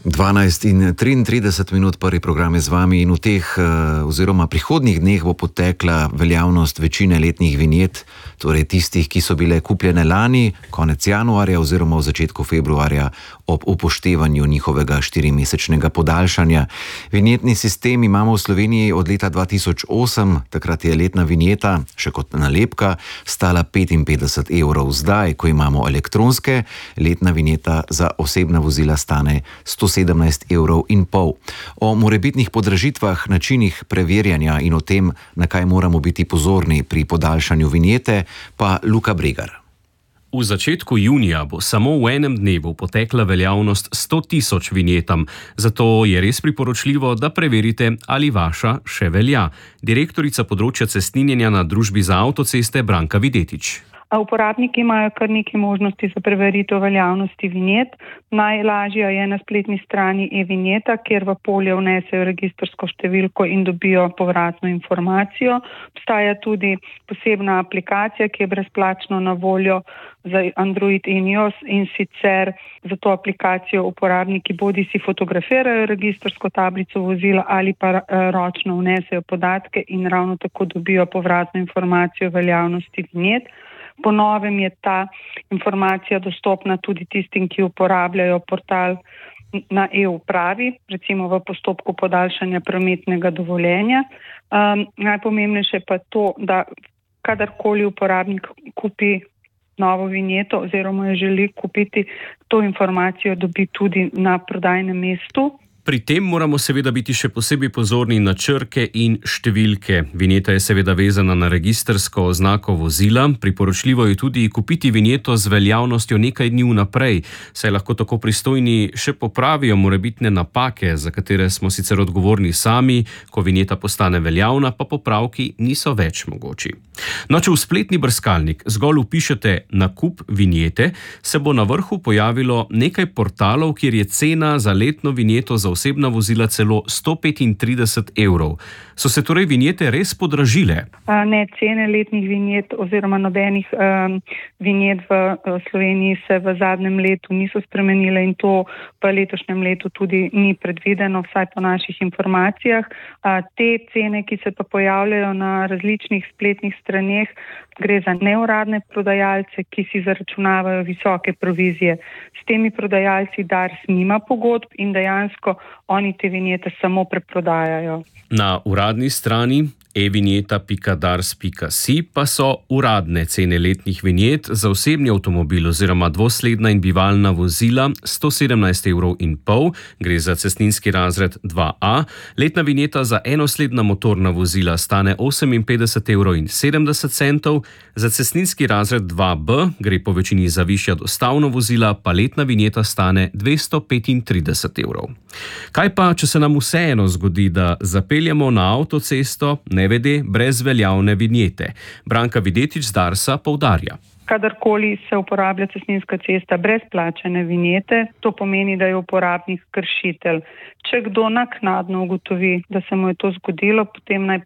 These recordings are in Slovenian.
12:33 prvi program je z vami in v teh oziroma prihodnjih dneh bo potekla veljavnost večine letnih vinjet, torej tistih, ki so bile kupljene lani, konec januarja oziroma v začetku februarja ob upoštevanju njihovega 4-mesečnega podaljšanja. Vinjetni sistem imamo v Sloveniji od leta 2008, takrat je letna vinjeta, še kot nalepka, stala 55 €. Zdaj, ko imamo elektronske, letna vinjeta za osebna vozila stane 117,5 €. O morebitnih podražitvah, načinih preverjanja in o tem, na kaj moramo biti pozorni pri podaljšanju vinjete, pa Luka Bregar. V začetku junija bo samo v enem dnevu potekla veljavnost 100.000 vinjetam, zato je res priporočljivo, da preverite, ali vaša še velja. Direktorica področja cestninjenja na Družbi za avtoceste Branka Videtič. Uporabniki imajo kar nekaj možnosti za preveritev veljavnosti vinjet. Najlažja je na spletni strani e-vinjeta, kjer v polje vnesejo registrsko številko in dobijo povratno informacijo. Obstaja tudi posebna aplikacija, ki je brezplačno na voljo za Android in iOS, in sicer za to aplikacijo uporabniki bodisi fotografirajo registrsko tablico vozila ali pa ročno vnesejo podatke in ravno tako dobijo povratno informacijo o veljavnosti vinjet. Po novem je ta informacija dostopna tudi tistim, ki uporabljajo portal na e-upravi, recimo v postopku podaljšanja prometnega dovoljenja. Najpomembnejše pa je to, da kadarkoli uporabnik kupi novo vinjeto oziroma jo želi kupiti, to informacijo dobi tudi na prodajnem mestu. Pri tem moramo seveda biti še posebej pozorni na črke in številke. Vinjeta je seveda vezana na registrsko oznako vozila. Priporočljivo je tudi kupiti vinjeto z veljavnostjo nekaj dni vnaprej, saj lahko tako pristojni še popravijo morebitne napake, za katere smo sicer odgovorni sami, ko vinjeta postane veljavna, pa popravki niso več mogoči. No, če v spletni brskalnik zgolj vpišete nakup vinjete, se bo na vrhu pojavilo nekaj portalov, kjer je cena za letno vinjeto za osebna vozila celo 135 €. So se torej vinjete res podražile? Ne, cene letnih vinjet oziroma nobenih vinjet v Sloveniji se v zadnjem letu niso spremenile in to v letošnjem letu tudi ni predvideno, vsaj po naših informacijah. Te cene, ki se pa pojavljajo na različnih spletnih straneh, gre za neuradne prodajalce, ki si zaračunavajo visoke provizije. S temi prodajalci Dars nima pogodb in dejansko oni te vinjete samo preprodajajo. Na uradni strani evinjeta.dars.si pa so uradne cene letnih vinjet za osebni avtomobil oziroma dvosledna in bivalna vozila 117,5 €, gre za cestninski razred 2A, letna vinjeta za enosledna motorna vozila stane 58,70 €, za cestninski razred 2B, gre po večini za višja dostavna vozila, pa letna vinjeta stane 235 €. Kaj pa, če se nam vseeno zgodi, da zapeljemo na avtocesto nevede brez veljavne vinjete? Branka Videtič z Darsa poudarja. Kadarkoli se uporablja cestninska cesta brez plačane vinjete, to pomeni, da je uporabnik kršitelj. Če kdo naknadno ugotovi, da se mu je to zgodilo, potem naj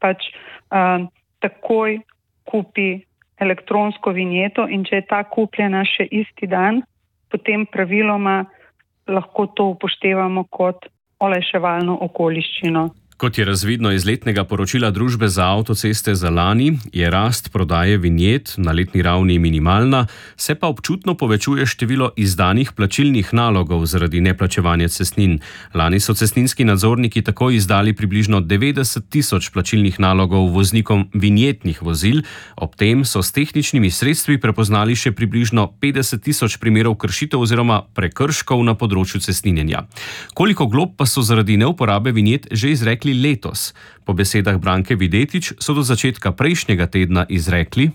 takoj kupi elektronsko vinjeto in če je ta kupljena še isti dan, potem praviloma lahko to upoštevamo kot olajševalno okoliščino. Kot je razvidno iz letnega poročila Družbe za avtoceste za lani, je rast prodaje vinjet na letni ravni minimalna, se pa občutno povečuje število izdanih plačilnih nalogov zaradi neplačevanja cestnin. Lani so cestninski nadzorniki tako izdali približno 90.000 plačilnih nalogov voznikom vinjetnih vozil, ob tem so s tehničnimi sredstvi prepoznali še približno 50.000 primerov kršitev oziroma prekrškov na področju cestninjenja. Koliko glob pa so zaradi neuporabe vinjet že izrekli letos? Po besedah Branke Videtič so do začetka prejšnjega tedna izrekli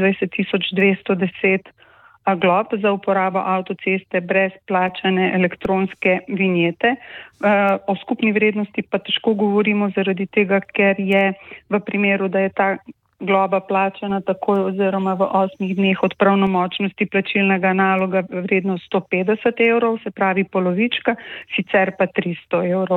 22.210 glob za uporabo avtoceste brez plačane elektronske vinjete. O skupni vrednosti pa težko govorimo zaradi tega, ker je v primeru, da je ta globa plačana takoj oziroma v 8 dneh od pravnomočnosti plačilnega naloga vredno 150 €, se pravi polovička, sicer pa 300 €.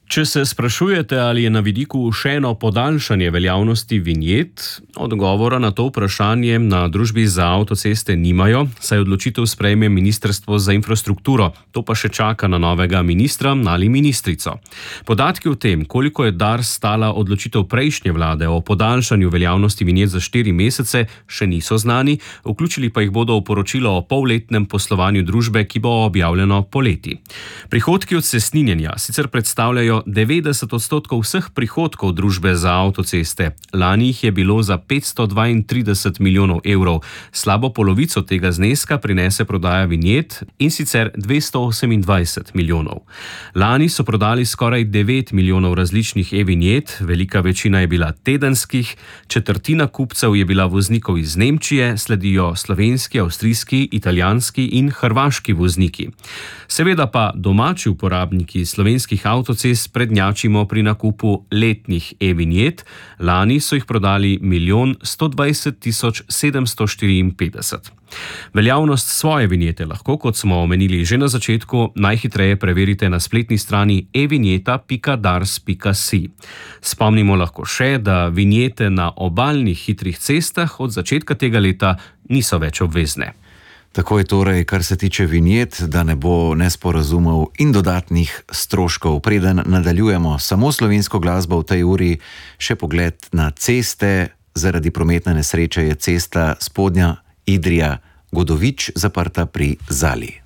Če se sprašujete, ali je na vidiku še eno podaljšanje veljavnosti vinjet, odgovora na to vprašanje na družbi za avtoceste nimajo, saj odločitev sprejme Ministrstvo za infrastrukturo, to pa še čaka na novega ministra ali ministrico. Podatki o tem, koliko je Dars stala odločitev prejšnje vlade o podaljšanju veljavnosti vinjet za 4 mesece, še niso znani, vključili pa jih bodo v poročilo o polletnem poslovanju družbe, ki bo objavljeno poleti. Prihodki od cestninjenja sicer predstavljajo 90% vseh prihodkov družbe za avtoceste. Lani jih je bilo za 532 milijonov evrov. Slabo polovico tega zneska prinese prodaja vinjet, in sicer 228 milijonov. Lani so prodali skoraj 9 milijonov različnih e-vinjet, velika večina je bila tedenskih, četrtina kupcev je bila voznikov iz Nemčije, sledijo slovenski, avstrijski, italijanski in hrvaški vozniki. Seveda pa domači uporabniki slovenskih avtocest prednjačimo pri nakupu letnih e-vinjet. Lani so jih prodali 1 120 754. Veljavnost svoje vinjete lahko, kot smo omenili že na začetku, najhitreje preverite na spletni strani evinjeta.dars.si. Spomnimo lahko še, da vinjete na obalnih hitrih cestah od začetka tega leta niso več obvezne. Tako je torej, kar se tiče vinjet, da ne bo nesporazumov in dodatnih stroškov. Preden nadaljujemo samo slovensko glasbo v tej uri, še pogled na ceste. Zaradi prometne nesreče je cesta Spodnja Idrija-Godovič zaprta pri Zali.